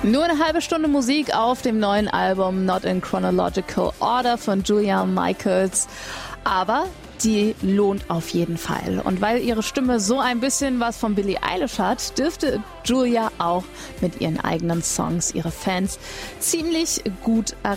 Nur eine halbe Stunde Musik auf dem neuen Album Not in Chronological Order von Julia Michaels. Aber die lohnt auf jeden Fall. Und weil ihre Stimme so ein bisschen was von Billie Eilish hat, dürfte Julia auch mit ihren eigenen Songs ihre Fans ziemlich gut erreichen.